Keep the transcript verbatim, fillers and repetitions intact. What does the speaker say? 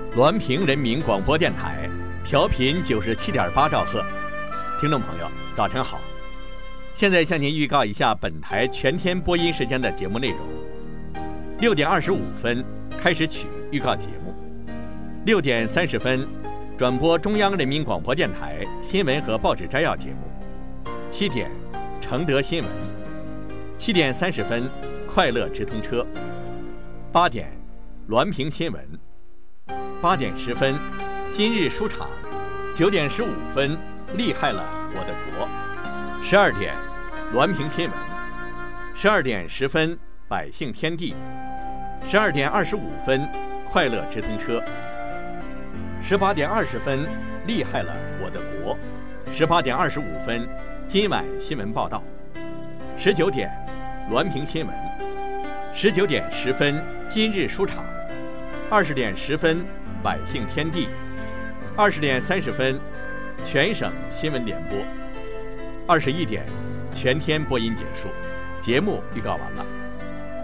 滦平人民广播电台，调频九十七点八兆赫。听众朋友，早晨好！现在向您预告一下本台全天播音时间的节目内容。六点二十五分开始曲预告节目，六点三十分转播中央人民广播电台新闻和报纸摘要节目，七点承德新闻，七点三十分快乐直通车，八点滦平新闻，八点十分今日书场，九点十五分厉害了我的国，十二点滦平新闻，十二点十分百姓天地，十二点二十五分快乐直通车，十八点二十分厉害了我的国，十八点二十五分今晚新闻报道，十九点滦平新闻，十九点十分今日书场，二十点十分百姓天地，二十点三十分全省新闻联播，二十一点全天播音结束。节目预告完了。